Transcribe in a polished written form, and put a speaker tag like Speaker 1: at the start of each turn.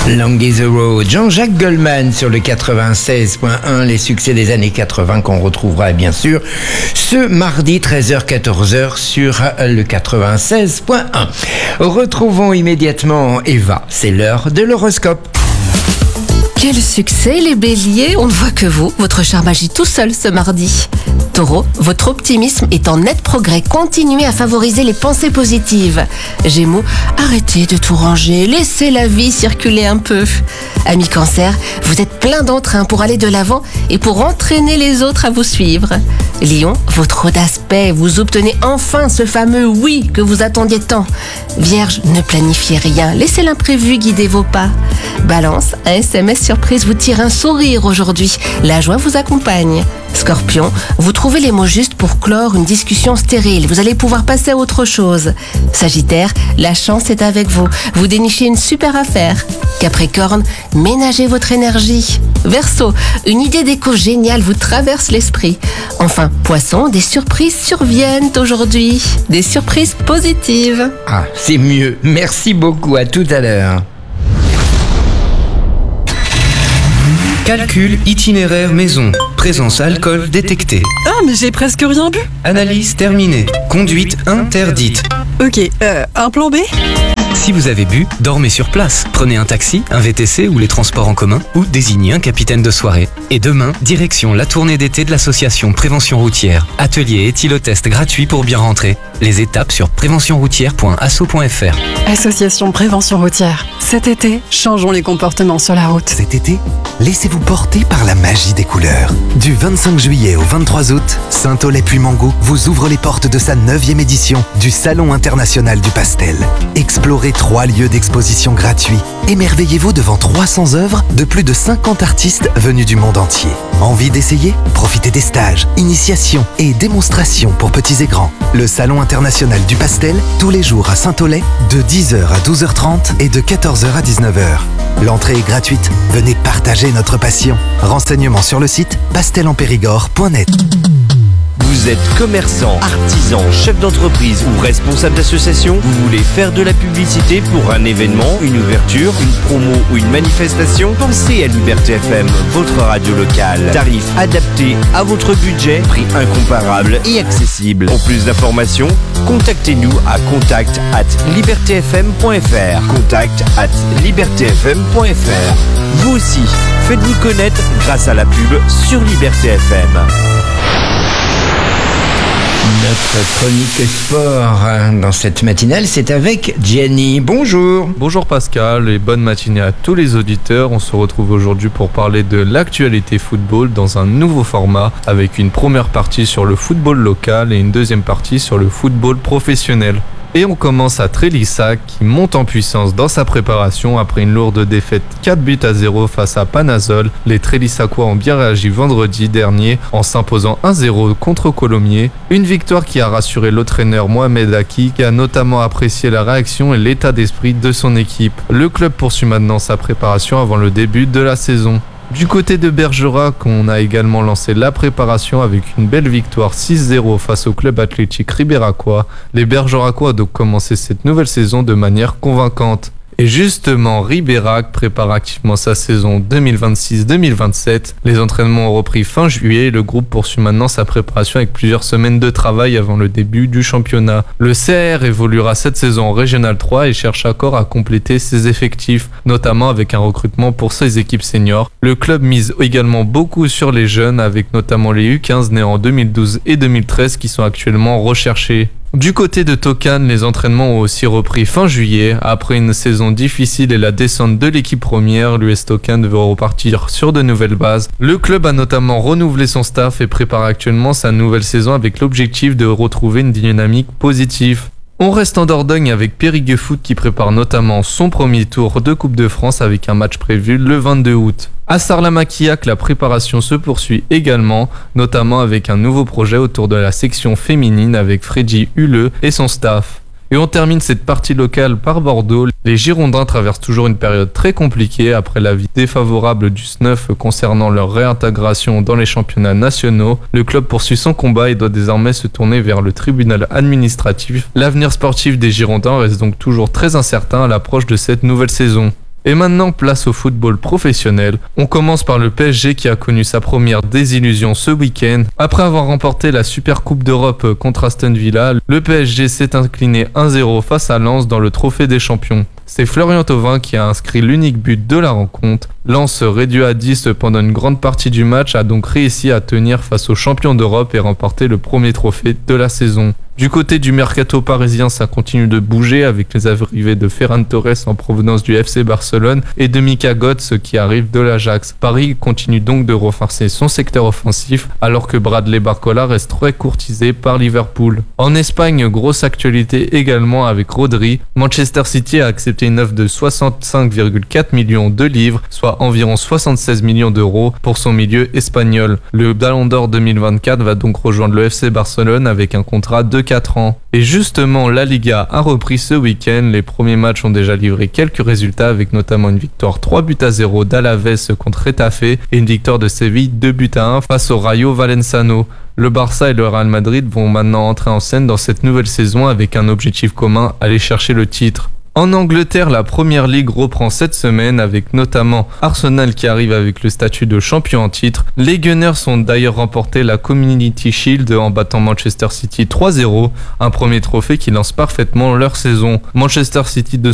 Speaker 1: Long is the road, Jean-Jacques Goldman sur le 96.1, les succès des années 80 qu'on retrouvera bien sûr ce mardi 13h-14h sur le 96.1. Retrouvons immédiatement Eva, c'est l'heure de l'horoscope.
Speaker 2: Quel succès les béliers, on ne voit que vous, votre charme agit tout seul ce mardi. Taureau, votre optimisme est en net progrès, continuez à favoriser les pensées positives. Gémeaux, arrêtez de tout ranger, laissez la vie circuler un peu. Amis Cancer, vous êtes plein d'entrain pour aller de l'avant et pour entraîner les autres à vous suivre. Lion, votre audace paie, vous obtenez enfin ce fameux oui que vous attendiez tant. Vierge, ne planifiez rien, laissez l'imprévu guider vos pas. Balance, un SMS surprise vous tire un sourire aujourd'hui, la joie vous accompagne. Scorpion, vous trouvez les mots justes pour clore une discussion stérile, vous allez pouvoir passer à autre chose. Sagittaire, la chance est avec vous, vous dénichez une super affaire. Capricorne, ménagez votre énergie. Verseau, une idée d'écho géniale vous traverse l'esprit. Enfin, Poisson, des surprises surviennent aujourd'hui, des surprises positives.
Speaker 1: Ah, c'est mieux, merci beaucoup, à tout à l'heure.
Speaker 3: Calcul itinéraire maison. Présence alcool détectée.
Speaker 4: Ah, mais j'ai presque rien bu.
Speaker 3: Analyse terminée. Conduite interdite.
Speaker 4: Ok, un plan B ?
Speaker 3: Si vous avez bu, dormez sur place. Prenez un taxi, un VTC ou les transports en commun ou désignez un capitaine de soirée. Et demain, direction la tournée d'été de l'association Prévention Routière. Atelier éthylotest gratuit pour bien rentrer. Les étapes sur préventionroutière.asso.fr.
Speaker 4: Association Prévention Routière. Cet été, changeons les comportements sur la route.
Speaker 5: Cet été, laissez-vous porter par la magie des couleurs. Du 25 juillet au 23 août, Saint-Aulay-Puymango vous ouvre les portes de sa 9e édition du Salon international du pastel. Explorez 3 lieux d'exposition gratuits. Émerveillez-vous devant 300 œuvres de plus de 50 artistes venus du monde entier. Envie d'essayer ? Profitez des stages, initiations et démonstrations pour petits et grands. Le Salon international du pastel, tous les jours à Saint-Aulay, de 10h à 12h30 et de 14h à 19h. L'entrée est gratuite. Venez partager notre passion. Renseignements sur le site pastelenpérigord.net.
Speaker 6: Vous êtes commerçant, artisan, chef d'entreprise ou responsable d'association, vous voulez faire de la publicité pour un événement, une ouverture, une promo ou une manifestation? Pensez à Liberté FM, votre radio locale. Tarif adapté à votre budget, prix incomparable et accessible. Pour plus d'informations, contactez-nous à contact@libertfm.fr. contact@libertfm.fr. Vous aussi, faites-vous connaître grâce à la pub sur Liberté FM.
Speaker 1: Notre chronique sport dans cette matinale, c'est avec Jenny. Bonjour.
Speaker 7: Bonjour Pascal et bonne matinée à tous les auditeurs. On se retrouve aujourd'hui pour parler de l'actualité football dans un nouveau format avec une première partie sur le football local et une deuxième partie sur le football professionnel. Et on commence à Trélissac qui monte en puissance dans sa préparation après une lourde défaite 4-0 face à Panazol. Les Trélissacois ont bien réagi vendredi dernier en s'imposant 1-0 contre Colomiers. Une victoire qui a rassuré l'entraîneur Mohamed Aki qui a notamment apprécié la réaction et l'état d'esprit de son équipe. Le club poursuit maintenant sa préparation avant le début de la saison. Du côté de Bergerac, on a également lancé la préparation avec une belle victoire 6-0 face au club athlétique ribéracois. Les Bergeracois ont donc commencé cette nouvelle saison de manière convaincante. Et justement, Ribérac prépare activement sa saison 2026-2027. Les entraînements ont repris fin juillet et le groupe poursuit maintenant sa préparation avec plusieurs semaines de travail avant le début du championnat. Le CR évoluera cette saison en Régional 3 et cherche encore à compléter ses effectifs, notamment avec un recrutement pour ses équipes seniors. Le club mise également beaucoup sur les jeunes avec notamment les U15 nés en 2012 et 2013 qui sont actuellement recherchés. Du côté de Tokane, les entraînements ont aussi repris fin juillet. Après une saison difficile et la descente de l'équipe première, l'US Tokane devait repartir sur de nouvelles bases. Le club a notamment renouvelé son staff et prépare actuellement sa nouvelle saison avec l'objectif de retrouver une dynamique positive. On reste en Dordogne avec Périgueux Foot qui prépare notamment son premier tour de Coupe de France avec un match prévu le 22 août. À Sarlat-Maquillac, la préparation se poursuit également, notamment avec un nouveau projet autour de la section féminine avec Freddy Huleux et son staff. Et on termine cette partie locale par Bordeaux. Les Girondins traversent toujours une période très compliquée après l'avis défavorable du SNEF concernant leur réintégration dans les championnats nationaux. Le club poursuit son combat et doit désormais se tourner vers le tribunal administratif. L'avenir sportif des Girondins reste donc toujours très incertain à l'approche de cette nouvelle saison. Et maintenant, place au football professionnel. On commence par le PSG qui a connu sa première désillusion ce week-end. Après avoir remporté la Super Coupe d'Europe contre Aston Villa, le PSG s'est incliné 1-0 face à Lens dans le Trophée des Champions. C'est Florian Thauvin qui a inscrit l'unique but de la rencontre. Lens, réduit à 10 pendant une grande partie du match, a donc réussi à tenir face aux champions d'Europe et remporter le premier trophée de la saison. Du côté du mercato parisien, ça continue de bouger avec les arrivées de Ferran Torres en provenance du FC Barcelone et de Mika Götze qui arrive de l'Ajax. Paris continue donc de renforcer son secteur offensif alors que Bradley Barcola reste très courtisé par Liverpool. En Espagne, grosse actualité également avec Rodri. Manchester City a accepté une offre de 65,4 millions de livres, soit environ 76 millions d'euros pour son milieu espagnol. Le Ballon d'Or 2024 va donc rejoindre le FC Barcelone avec un contrat de 4 ans. Et justement, la Liga a repris ce week-end. Les premiers matchs ont déjà livré quelques résultats avec notamment une victoire 3-0 d'Alaves contre Getafe et une victoire de Séville 2-1 face au Rayo Vallecano. Le Barça et le Real Madrid vont maintenant entrer en scène dans cette nouvelle saison avec un objectif commun, aller chercher le titre. En Angleterre, la Premier League reprend cette semaine avec notamment Arsenal qui arrive avec le statut de champion en titre. Les Gunners ont d'ailleurs remporté la Community Shield en battant Manchester City 3-0, un premier trophée qui lance parfaitement leur saison. Manchester City de